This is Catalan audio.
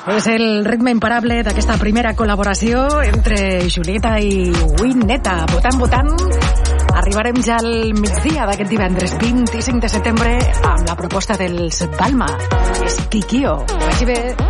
És el ritme imparable d'aquesta primera col·laboració entre Julieta i Wineta. Votant. Arribarem ja al migdia d'aquest divendres 25 de setembre amb la proposta dels Balma. És Kikio. Vagi bé.